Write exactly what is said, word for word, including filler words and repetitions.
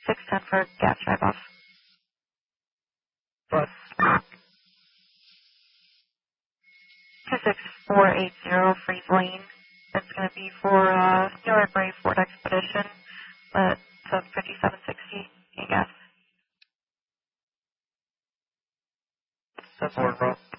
six ten for gas drive off. Bus. two six four eight zero, freeze lane. That's going to be for uh, New Gray Ford Expedition, but it's a fifty-seven sixty gas. That's Ford, bro.